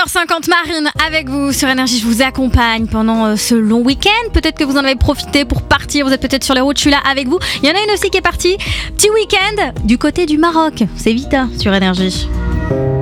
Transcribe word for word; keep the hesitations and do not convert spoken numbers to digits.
neuf heures cinquante, Marine avec vous sur Énergie. Je vous accompagne pendant euh, ce long week-end. Peut-être que vous en avez profité pour partir. Vous êtes peut-être sur les routes. Je suis là avec vous. Il y en a une aussi qui est partie. Petit week-end du côté du Maroc. C'est Vita sur Énergie.